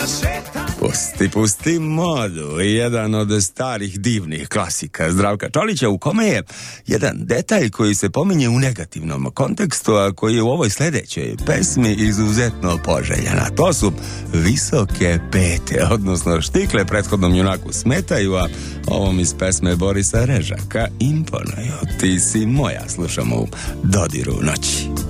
Pusti modu, jedan od starih divnih klasika Zdravka Čolića, u kome je jedan detalj koji se pominje u negativnom kontekstu, a koji je u ovoj sljedećoj pesmi izuzetno poželjan. A to su visoke pete, odnosno štikle prethodnom junaku smetaju, a ovom iz pesme Borisa Režaka imponuju. Ti si moja, slušamo u Dodiru noći.